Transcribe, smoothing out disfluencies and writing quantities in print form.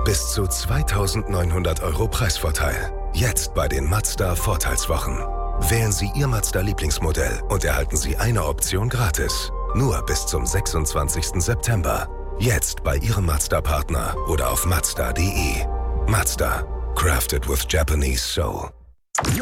Bis zu 2.900 € Preisvorteil. Jetzt bei den Mazda Vorteilswochen. Wählen Sie Ihr Mazda-Lieblingsmodell und erhalten Sie eine Option gratis. Nur bis zum 26. September. Jetzt bei Ihrem Mazda-Partner oder auf Mazda.de. Mazda. Crafted with Japanese soul.